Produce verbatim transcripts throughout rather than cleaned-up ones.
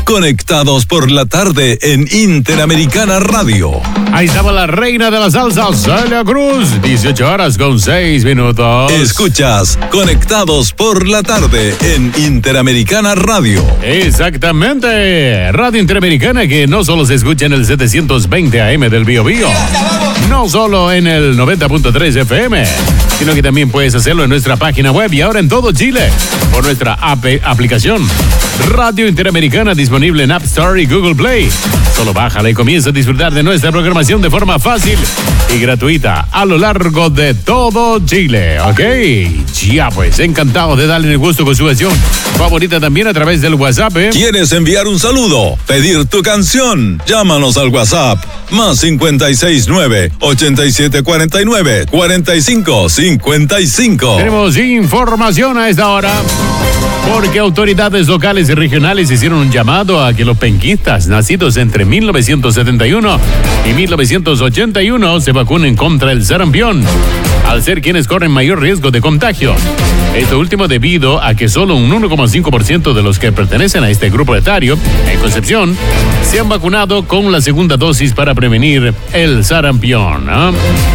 Conectados por la tarde en Interamericana Radio. Ahí estaba la reina de la salsa, Celia Cruz, dieciocho horas con seis minutos. Escuchas Conectados por la tarde en Interamericana Radio. Exactamente, Radio Interamericana, que no solo se escucha en el setecientos veinte A M del Bío Bío, no solo en el noventa punto tres F M, sino que también puedes hacerlo en nuestra página web y ahora en todo Chile por nuestra app, aplicación Radio Interamericana, disponible en App Store y Google Play. Solo bájala y comienza a disfrutar de nuestra programación de forma fácil y gratuita a lo largo de todo Chile, ¿ok? Ya pues, encantado de darle el gusto con su versión favorita también a través del WhatsApp, ¿eh? ¿Quieres enviar un saludo? ¿Pedir tu canción? Llámanos al WhatsApp más cincuenta y seis nueve, ochenta y siete cuarenta y nueve, cuarenta y cinco cincuenta y cinco. Tenemos información a esta hora porque autoridades locales y regionales hicieron un llamado a que los penquistas nacidos entre mil novecientos setenta y uno y mil novecientos ochenta y uno se vacunen contra el sarampión, al ser quienes corren mayor riesgo de contagio. Esto último debido a que solo un uno coma cinco por ciento de los que pertenecen a este grupo etario en Concepción se han vacunado con la segunda dosis para prevenir el sarampión, ¿eh?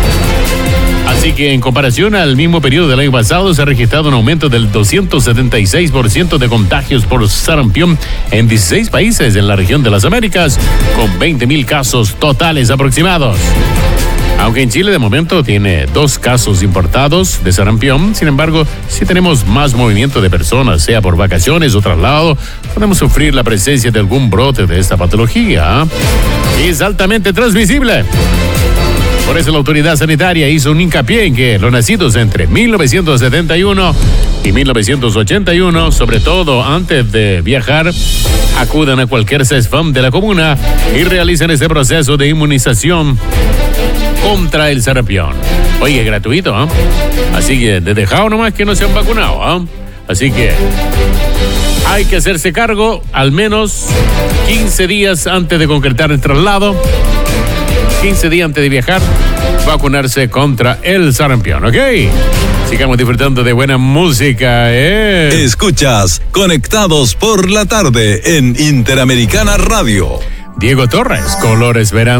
Así que en comparación al mismo periodo del año pasado se ha registrado un aumento del doscientos setenta y seis por ciento de contagios por sarampión en dieciséis países en la región de las Américas, con veinte mil casos totales aproximados. Aunque en Chile de momento tiene dos casos importados de sarampión, sin embargo, si tenemos más movimiento de personas, sea por vacaciones o traslado, podemos sufrir la presencia de algún brote de esta patología. Es altamente transmisible. Por eso la autoridad sanitaria hizo un hincapié en que los nacidos entre mil novecientos setenta y uno y mil novecientos ochenta y uno, sobre todo antes de viajar, acudan a cualquier CESFAM de la comuna y realicen este proceso de inmunización contra el sarampión. Oye, gratuito, ¿eh? Así que de dejado nomás que no se han vacunado, ¿eh? Así que hay que hacerse cargo al menos quince días antes de concretar el traslado. quince días antes de viajar, vacunarse contra el sarampión, ¿ok? Sigamos disfrutando de buena música, ¿eh? Escuchas Conectados por la tarde en Interamericana Radio. Diego Torres, Color Esperanza.